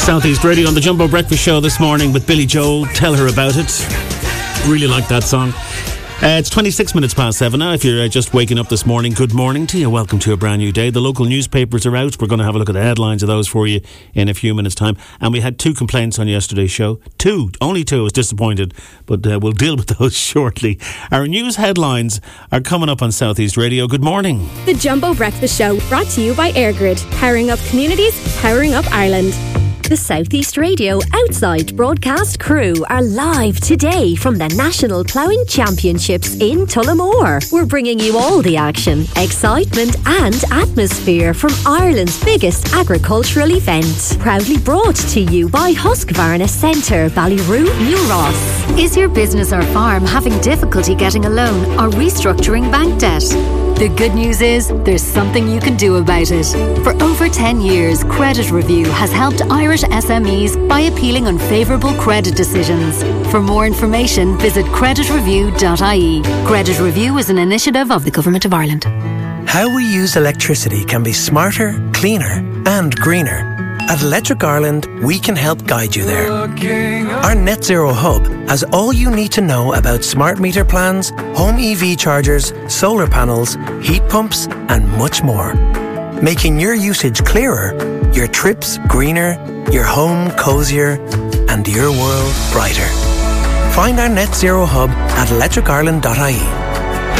Southeast Radio on the Jumbo Breakfast Show this morning with Billy Joel. Tell her about it. Really like that song. It's 26 minutes past 7 now. If you're just waking up this morning, good morning to you. Welcome to a brand new day. The local newspapers are out. We're going to have a look at the headlines of those for you in a few minutes' time. And we had 2 complaints on yesterday's show. Only 2. I was disappointed, but we'll deal with those shortly. Our news headlines are coming up on Southeast Radio. Good morning. The Jumbo Breakfast Show, brought to you by Airgrid. Powering up communities, powering up Ireland. The Southeast Radio Outside broadcast crew are live today from the National Ploughing Championships in Tullamore. We're bringing you all the action, excitement and atmosphere from Ireland's biggest agricultural event. Proudly brought to you by Husqvarna Centre, Ballyroo, New Ross. Is your business or farm having difficulty getting a loan or restructuring bank debt? The good news is there's something you can do about it. For over 10 years, Credit Review has helped Irish SMEs by appealing unfavourable credit decisions. For more information, visit creditreview.ie. Credit Review is an initiative of the Government of Ireland. How we use electricity can be smarter, cleaner and greener. At Electric Ireland, we can help guide you there. Our Net Zero Hub has all you need to know about smart meter plans, home EV chargers, solar panels, heat pumps and much more. Making your usage clearer, your trips greener, your home cosier and your world brighter. Find our Net Zero Hub at electricireland.ie.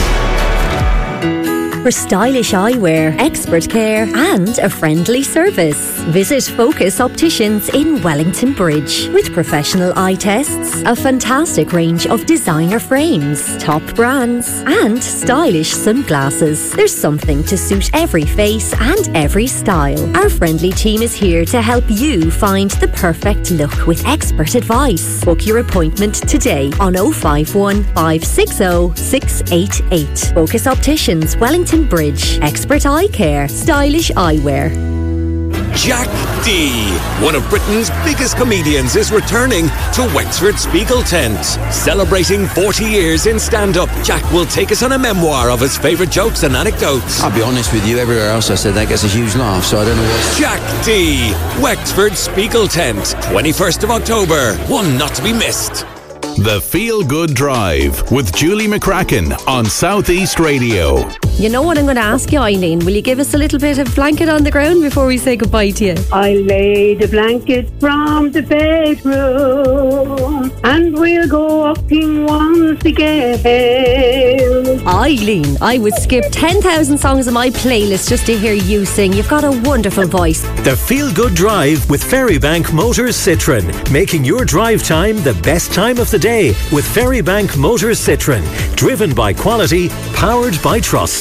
For stylish eyewear, expert care and a friendly service, visit Focus Opticians in Wellington Bridge. With professional eye tests, a fantastic range of designer frames, top brands and stylish sunglasses. There's something to suit every face and every style. Our friendly team is here to help you find the perfect look with expert advice. Book your appointment today on 051 560 688. Focus Opticians, Wellington Bridge. Expert eye care, stylish eyewear. Jack D, one of Britain's biggest comedians, is returning to Wexford Spiegel Tent. Celebrating 40 years in stand-up, Jack will take us on a memoir of his favourite jokes and anecdotes. I'll be honest with you, everywhere else I said that gets a huge laugh, so I don't know what... Jack D, Wexford Spiegel Tent, 21st of October, one not to be missed. The Feel Good Drive with Julie McCracken on Southeast Radio. You know what I'm going to ask you, Eileen? Will you give us a little bit of blanket on the ground before we say goodbye to you? I lay the blanket from the bedroom and we'll go walking once again. Eileen, I would skip 10,000 songs on my playlist just to hear you sing. You've got a wonderful voice. The Feel Good Drive with Ferrybank Motors Citroen, making your drive time the best time of the day with Ferrybank Motors Citroen, driven by quality, powered by trust.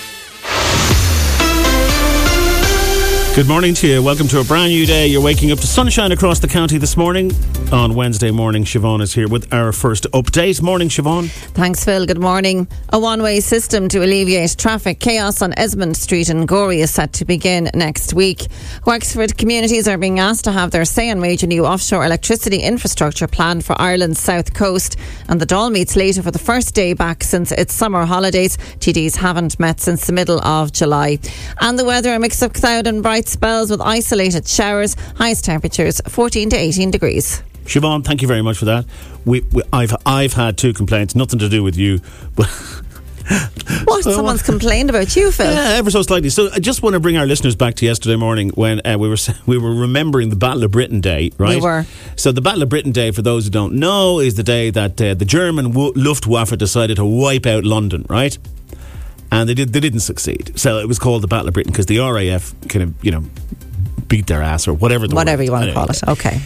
Good morning to you. Welcome to a brand new day. You're waking up to sunshine across the county this morning. On Wednesday morning, Siobhan is here with our first update. Morning, Siobhan. Thanks, Phil. Good morning. A one-way system to alleviate traffic chaos on Esmond Street in Gorey is set to begin next week. Wexford communities are being asked to have their say on major new offshore electricity infrastructure planned for Ireland's south coast. And the Dáil meets later for the first day back since its summer holidays. TDs haven't met since the middle of July. And the weather, a mix of cloud and bright spells with isolated showers. Highest temperatures 14 to 18 degrees. Siobhan, thank you very much for that. I've had 2 complaints, nothing to do with you, but what? Someone's complained about you, Phil? Yeah, ever so slightly. So I just want to bring our listeners back to yesterday morning when we were remembering the Battle of Britain Day, right? We were. So the Battle of Britain Day, for those who don't know, is the day that the German Luftwaffe decided to wipe out London, right? And they didn't succeed. So it was called the Battle of Britain because the RAF kind of, beat their ass or whatever you want to call it. Okay.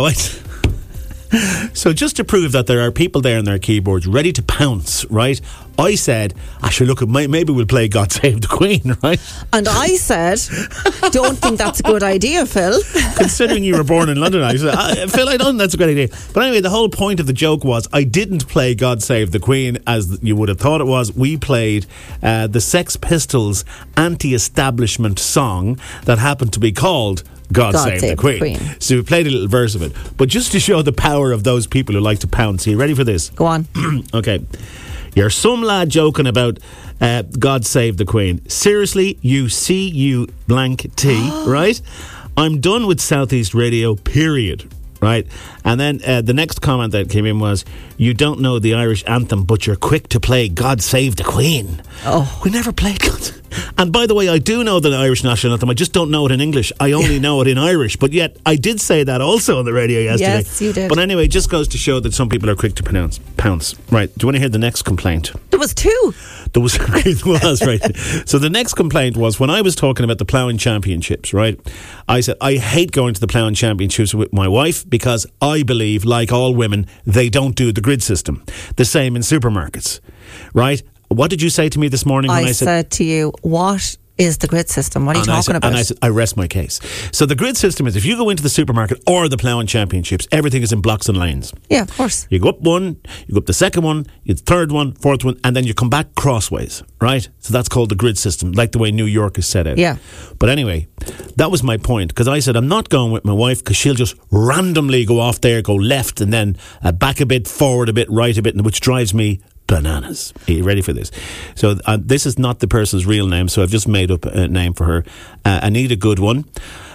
So just to prove that there are people there on their keyboards ready to pounce, right? I said, actually, look, maybe we'll play God Save the Queen, right? And I said, don't think that's a good idea, Phil. Considering you were born in London, I said, Phil, I don't think that's a good idea. But anyway, the whole point of the joke was I didn't play God Save the Queen as you would have thought it was. We played the Sex Pistols anti-establishment song that happened to be called God Save the Queen. So we played a little verse of it. But just to show the power of those people who like to pounce. Are you ready for this? Go on. Okay. You're some lad joking about God Save the Queen. Seriously, you blank T, right? I'm done with Southeast Radio, period. Right? And then the next comment that came in was, you don't know the Irish anthem, but you're quick to play God Save the Queen. Oh. We never played God. And by the way, I do know the Irish national anthem. I just don't know it in English. I only know it in Irish. But yet, I did say that also on the radio yesterday. Yes, you did. But anyway, it just goes to show that some people are quick to pounce. Right. Do you want to hear the next complaint? There was two. It was, right. So the next complaint was when I was talking about the ploughing championships, right? I said, I hate going to the ploughing championships with my wife because I believe, like all women, they don't do the grid system. The same in supermarkets, right? What did you say to me this morning when I said to you, what is the grid system? What are you talking about? And I said, I rest my case. So the grid system is if you go into the supermarket or the ploughing championships, everything is in blocks and lanes. Yeah, of course. You go up one, you go up the second one, you the third one, fourth one, and then you come back crossways, right? So that's called the grid system, like the way New York is set out. Yeah. But anyway, that was my point, because I said I'm not going with my wife because she'll just randomly go off there, go left, and then back a bit, forward a bit, right a bit, which drives me bananas. Are you ready for this? So this is not the person's real name, so I've just made up a name for her. I need a good one.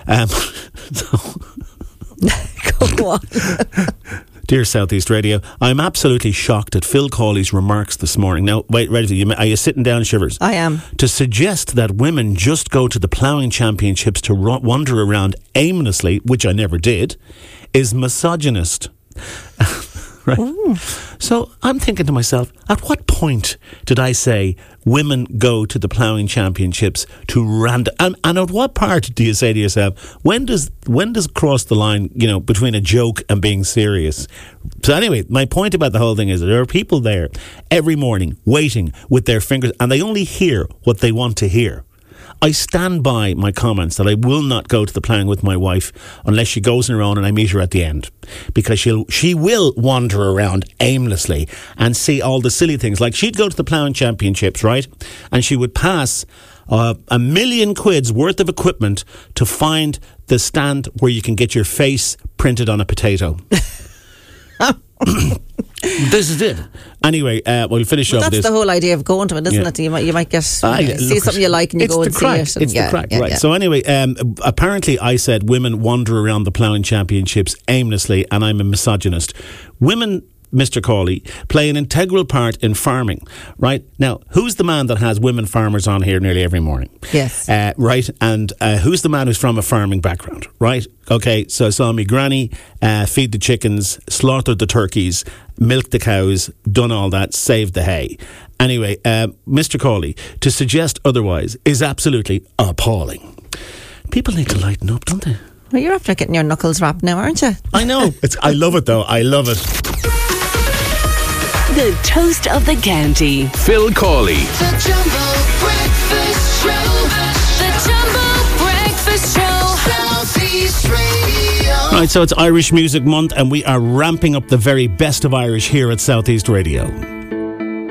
Go on. Dear Southeast Radio, I'm absolutely shocked at Phil Cawley's remarks this morning. Now, wait, ready? Are you sitting down, Shivers? I am. To suggest that women just go to the ploughing championships to wander around aimlessly, which I never did, is misogynist. Right. Ooh. So I'm thinking to myself, at what point did I say women go to the ploughing championships to random? And at what part do you say to yourself, when does cross the line, between a joke and being serious? So anyway, my point about the whole thing is that there are people there every morning waiting with their fingers, and they only hear what they want to hear. I stand by my comments that I will not go to the ploughing with my wife unless she goes on her own and I meet her at the end, because she will wander around aimlessly and see all the silly things. Like she'd go to the ploughing championships, right, and she would pass £1 million worth of equipment to find the stand where you can get your face printed on a potato. This is it. Anyway, we'll finish up. That's the whole idea of going to it, isn't it? You might get see something you like and you go and see it. It's the crack, right? Yeah. So anyway, apparently I said women wander around the ploughing championships aimlessly, and I'm a misogynist. Women, Mr. Cawley, play an integral part in farming, right? Now, who's the man that has women farmers on here nearly every morning? Yes. Right, and who's the man who's from a farming background, right? Okay, so I saw me granny feed the chickens, slaughtered the turkeys, milked the cows, done all that, saved the hay. Anyway, Mr. Cawley, to suggest otherwise is absolutely appalling. People need to lighten up, don't they? Well, you're after getting your knuckles wrapped now, aren't you? I know. I love it, though. I love it. The toast of the county. Phil Cawley. The Jumbo Breakfast Show. The Jumbo Breakfast Show. Southeast Radio. Right, so it's Irish Music Month, and we are ramping up the very best of Irish here at Southeast Radio.